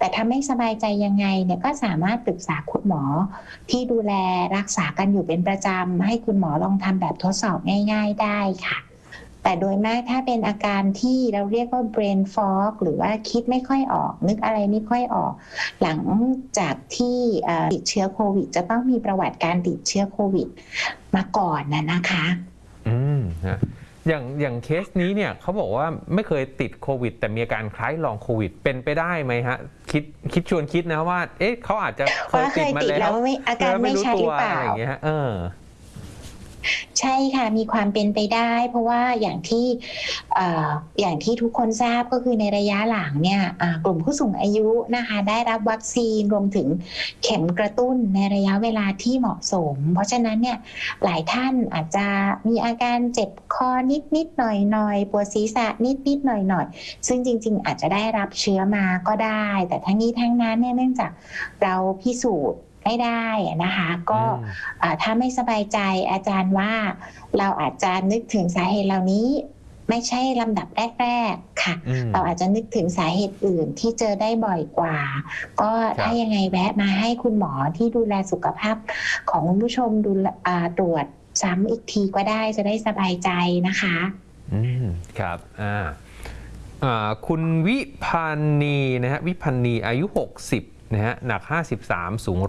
แต่ถ้าไม่สบายใจยังไงเนี่ยก็สามารถปรึกษาคุณหมอที่ดูแลรักษากันอยู่เป็นประจำให้คุณหมอลองทำแบบทดสอบง่ายๆได้ค่ะแต่โดยมากถ้าเป็นอาการที่เราเรียกว่า brain fog หรือว่าคิดไม่ค่อยออกนึกอะไรไม่ค่อยออกหลังจากที่ติดเชื้อโควิดจะต้องมีประวัติการติดเชื้อโควิดมาก่อนนะคะอย่างเคสนี้เนี่ยเขาบอกว่าไม่เคยติดโควิดแต่มีอาการคล้ายลองโควิดเป็นไปได้ไหมฮะคิดชวนคิดนะว่าเขาอาจจะเคยติดมาแล้วอาการไม่ชัดหรือเปล่าอะไรอย่างเงี้ยใช่ค่ะมีความเป็นไปได้เพราะว่าอย่างที่ทุกคนทราบก็คือในระยะหลังเนี่ยกลุ่มผู้สูงอายุนะคะได้รับวัคซีนรวมถึงเข็มกระตุ้นในระยะเวลาที่เหมาะสมเพราะฉะนั้นเนี่ยหลายท่านอาจจะมีอาการเจ็บคอนิดๆหน่อยๆปวดศีรษะนิดๆหน่อยๆซึ่งจริงๆอาจจะได้รับเชื้อมาก็ได้แต่ทั้งนี้ทั้งนั้นเนี่ยเนื่องจากเราพิสูจน์ไม่ได้นะคะก็ถ้าไม่สบายใจอาจารย์ว่าเราอาจจะนึกถึงสาเหตุเหล่านี้ไม่ใช่ลำดับแรกๆค่ะเราอาจจะนึกถึงสาเหตุอื่นที่เจอได้บ่อยกว่าก็ถ้ายังไงแวะมาให้คุณหมอที่ดูแลสุขภาพของคุณผู้ชมดูตรวจซ้ำอีกทีก็ได้จะได้สบายใจนะคะครับคุณวิพันนีนะฮะวิพันนีอายุ60นะฮะหนัก53สูง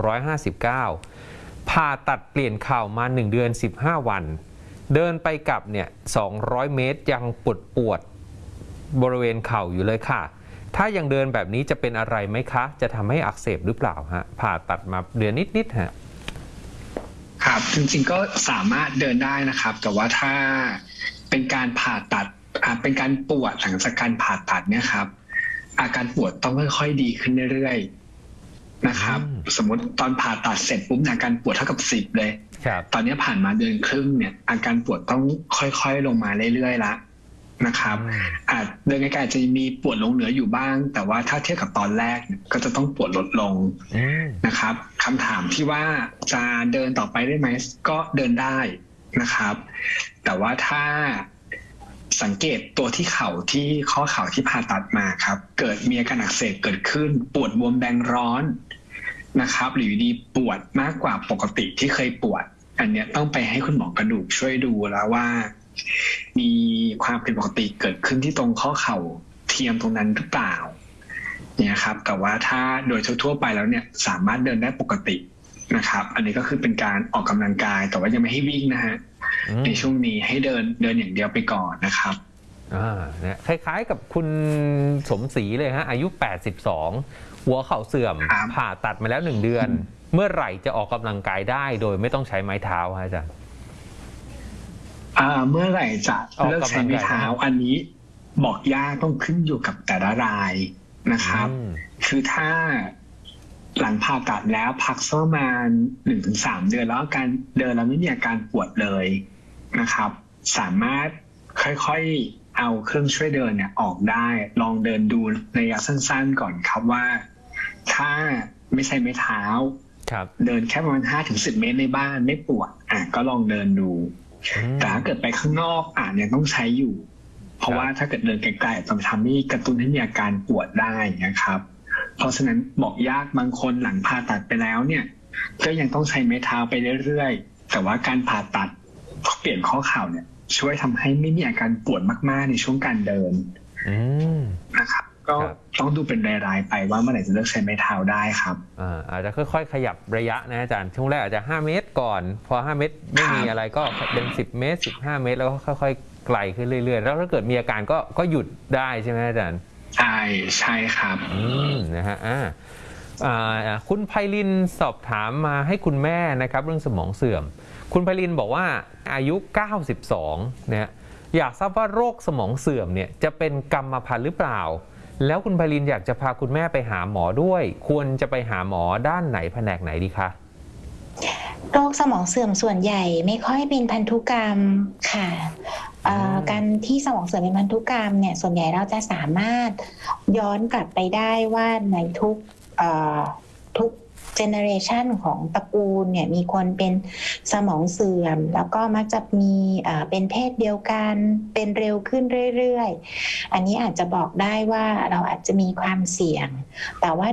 159ผ่าตัดเปลี่ยนเข่ามา1เดือน15วันเดินไปกลับเนี่ย200เมตรยังปวดบริเวณเข่าอยู่เลยค่ะถ้ายังเดินแบบนี้จะเป็นอะไรไหมคะจะทำให้อักเสบหรือเปล่าฮะผ่าตัดมาเดือนนิดๆฮะครับจริงๆก็สามารถเดินได้นะครับแต่ว่าถ้าเป็นการผ่าตัดเป็นการปวดหลังจากการผ่าตัดเนี่ยครับอาการปวดต้องค่อยๆดีขึ้นเรื่อยๆนะครับสมมติตอนผ่าตัดเสร็จปุ๊บอาการปวดเท่ากับ10เลยตอนนี้ผ่านมาเดือนครึ่งเนี่ยอาการปวดต้องค่อยๆลงมาเรื่อยๆละนะครับเดือนใกล้ๆจะมีปวดลงเหนืออยู่บ้างแต่ว่าถ้าเทียบกับตอนแรกก็จะต้องปวดลดลงนะครับคำถามที่ว่าจะเดินต่อไปได้ไหมก็เดินได้นะครับแต่ว่าถ้าสังเกตตัวที่เข่าที่ข้อเข่าที่ผ่าตัดมาครับเกิดมีอาการอักเสบเกิดขึ้นปวดบวมแดงร้อนนะครับหรือดีปวดมากกว่าปกติที่เคยปวดอันนี้ต้องไปให้คุณหมอกระดูกช่วยดูแล้วว่ามีความผิดปกติเกิดขึ้นที่ตรงข้อเข่าเทียมตรงนั้นหรือเปล่าเนี่ยครับแต่ว่าถ้าโดยทั่วไปแล้วเนี่ยสามารถเดินได้ปกตินะครับอันนี้ก็คือเป็นการออกกำลังกายแต่ว่ายังไม่ให้วิ่งนะฮะในช่วงนี้ให้เดินอย่างเดียวไปก่อนนะครับเนี่ยคล้ายๆกับคุณสมศรีเลยฮะอายุ82หัวเข่าเสื่อมผ่าตัดมาแล้ว1เดือนเมื่อไหร่จะออกกำลังกายได้โดยไม่ต้องใช้ไม้เท้าฮะอาจารย์เมื่อไหร่จะเลิกใช้ไม้เท้าอันนี้บอกยากต้องขึ้นอยู่กับแต่ละรายนะครับคือถ้าหลังผ่าตัดแล้วพักประมาณ 1-3 เดือนแล้วการเดินแล้วไม่มีอาการปวดเลยนะครับสามารถค่อยๆเอาเครื่องช่วยเดินเนี่ยออกได้ลองเดินดูระยะสั้นๆก่อนครับว่าถ้าไม่ใช่ไม้เท้าเดินแค่ประมาณ 5-10 เมตรในบ้านไม่ปวดก็ลองเดินดูแต่ถ้าเกิดไปข้างนอกเนี่ยต้องใช้อยู่เพราะว่าถ้าเกิดเดินไกลๆจะทำให้กระตุ้นให้มีอาการปวดได้นะครับเพราะฉะนั้นบอกยากบางคนหลังผ่าตัดไปแล้วเนี่ยก็ยังต้องใช้ไม้เท้าไปเรื่อยๆแต่ว่าการผ่าตัดเปลี่ยนข้อเข่าเนี่ยช่วยทำให้ไม่มีอาการปวดมากๆในช่วงการเดินนะครับก็ต้องดูเป็นรายๆไปว่าเมื่อไหร่จะเลิกใช้ไม้เท้าได้ครับอาจจะค่อยๆขยับระยะนะอาจารย์ช่วงแรกอาจจะ5 เมตรก่อนพอ5 เมตรไม่มีอะไรก็เป็น10 เมตร15 เมตรแล้วก็ค่อยๆไกลขึ้นเรื่อยๆแล้วถ้าเกิดมีอาการก็หยุดได้ใช่ไหมอาจารย์ใช่ครับนะฮะคุณไพลินสอบถามมาให้คุณแม่นะครับเรื่องสมองเสื่อมคุณไพลินบอกว่าอายุ92เนี่ยอยากทราบว่าโรคสมองเสื่อมเนี่ยจะเป็นกรรมพันธุ์หรือเปล่าแล้วคุณไพลินอยากจะพาคุณแม่ไปหาหมอด้วยควรจะไปหาหมอด้านไหนแผนกไหนดีคะโรคสมองเสื่อมส่วนใหญ่ไม่ค่อยเป็นพันธุกรรมค่ะการที่สมองเสื่อมเป็นพันธุกรรมเนี่ยส่วนใหญ่เราจะสามารถย้อนกลับไปได้ว่าในทุกเจเนอเรชันของตระกูลเนี่ยมีคนเป็นสมองเสื่อมแล้วก็มักจะมีเป็นเพศเดียวกันเป็นเร็วขึ้นเรื่อยๆอันนี้อาจจะบอกได้ว่าเราอาจจะมีความเสี่ยงแต่ว่า